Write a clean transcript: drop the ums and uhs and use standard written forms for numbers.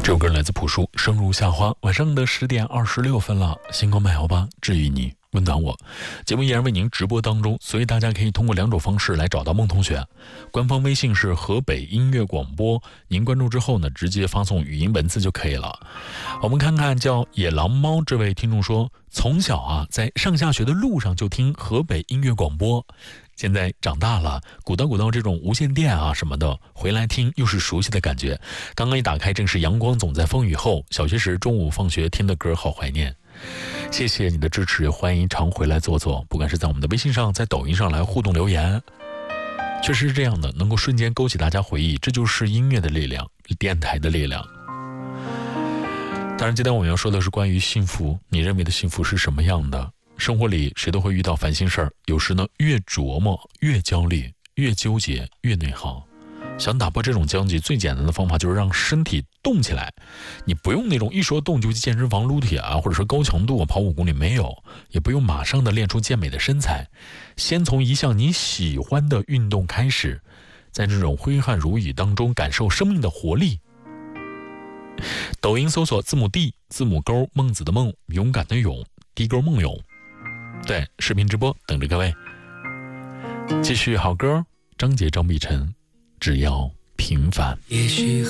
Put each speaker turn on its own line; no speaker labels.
这首歌来自朴树，生如夏花。晚上的10点26分了，星光漫游吧，治愈你，温暖我。节目依然为您直播当中，所以大家可以通过2种方式来找到孟同学。官方微信是河北音乐广播，您关注之后呢，直接发送语音文字就可以了。我们看看叫野狼猫这位听众说，从小在上下学的路上就听河北音乐广播，现在长大了，鼓捣这种无线电什么的，回来听又是熟悉的感觉。刚刚一打开，正是阳光总在风雨后，小学时中午放学听的歌，好怀念。谢谢你的支持，欢迎常回来坐坐，不管是在我们的微信上，在抖音上来互动留言。确实是这样的，能够瞬间勾起大家回忆，这就是音乐的力量，电台的力量。当然今天我们要说的是关于幸福，你认为的幸福是什么样的？生活里谁都会遇到烦心事儿，有时呢越琢磨越焦虑，越纠结越内耗。想打破这种僵局，最简单的方法就是让身体动起来。你不用那种一说动就去健身房撸铁或者说高强度跑5公里，没有，也不用马上的练出健美的身材，先从一项你喜欢的运动开始，在这种挥汗如雨当中感受生命的活力。抖音搜索字母 D 字母勾孟子的孟，勇敢的勇，低勾孟勇。对，视频直播等着各位。继续好歌，张杰张碧晨，只要平凡。
也许